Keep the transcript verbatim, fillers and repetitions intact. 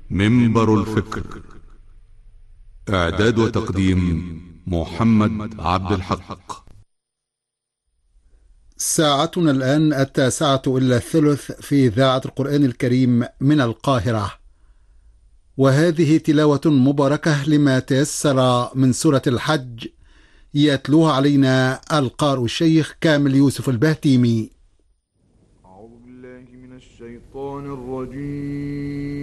منبر الفكر. إعداد وتقديم محمد عبد الحق. ساعتنا الآن التاسعة إلا الثلث في إذاعة القرآن الكريم من القاهرة، وهذه تلاوة مباركة لما تيسر من سورة الحج، يتلوها علينا القارئ الشيخ كامل يوسف البهتيمي. أعوذ بالله من الشيطان الرجيم.